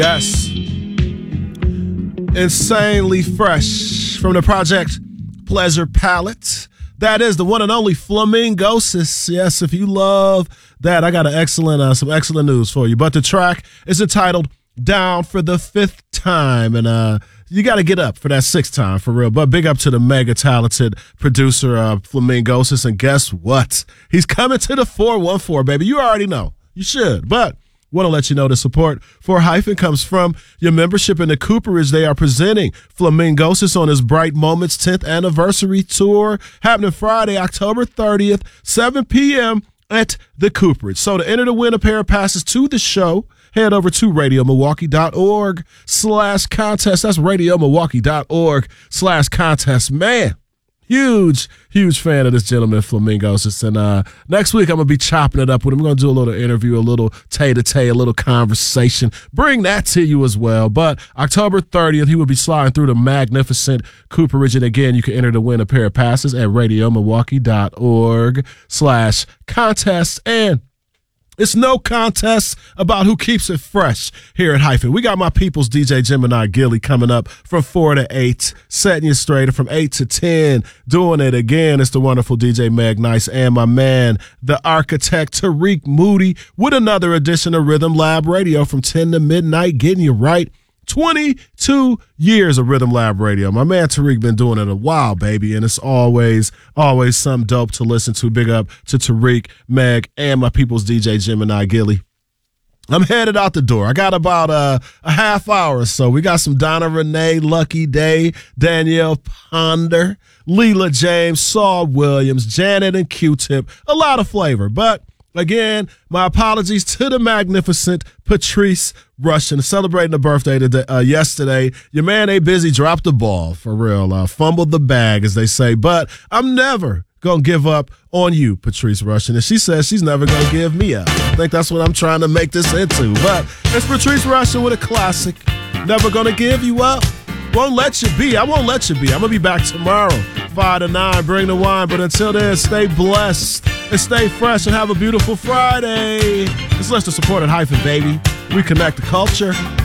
Yes. Insanely fresh from the project Pleasure Palette. That is the one and only Flamingosis. Yes, if you love that, I got some excellent news for you. But the track is entitled Down for the Fifth Time. And you got to get up for that sixth time, for real. But big up to the mega talented producer, Flamingosis. And guess what? He's coming to the 414, baby. You already know. You should. But want to let you know the support for Hyphen comes from your membership in the Cooperage. They are presenting Flamingosis on his Bright Moments 10th anniversary tour, happening Friday, October 30th, 7 p.m. at the Cooperage. So to enter to win a pair of passes to the show, head over to radiomilwaukee.org/contest. That's radiomilwaukee.org/contest. Man, huge fan of this gentleman, Flamingosis. And next week, I'm going to be chopping it up with him. We're going to do a little interview, a little tay-to-tay, a little conversation. Bring that to you as well. But October 30th, he will be sliding through the magnificent Cooperage. And again, you can enter to win a pair of passes at radiomilwaukee.org/contest. And it's no contest about who keeps it fresh here at Hyphen. We got my people's DJ Gemini Gilly coming up from 4 to 8, setting you straight from 8 to 10, doing it again. It's the wonderful DJ Meg Nice and my man, the architect Tariq Moody, with another edition of Rhythm Lab Radio from 10 to midnight, getting you right. 22 years of Rhythm Lab Radio. My man Tariq been doing it a while, baby, and it's always something dope to listen to. Big up to Tariq, Meg, and my people's DJ Gemini Gilly. I'm headed out the door. I got about a half hour or so. We got some Donna Renee, Lucky Day, Danielle Ponder, Leela James, Saul Williams, Janet and Q-Tip. A lot of flavor, but again, my apologies to the magnificent Patrice Rushen, celebrating the birthday today, yesterday. Your man ain't busy, dropped the ball, for real. Fumbled the bag, as they say. But I'm never going to give up on you, Patrice Rushen. And she says she's never going to give me up. I think that's what I'm trying to make this into. But it's Patrice Rushen with a classic. Never going to give you up. Won't let you be. I won't let you be. I'm going to be back tomorrow, 5 to 9. Bring the wine. But until then, stay blessed and stay fresh and have a beautiful Friday. Let's support at Hyphen, baby. We connect the culture.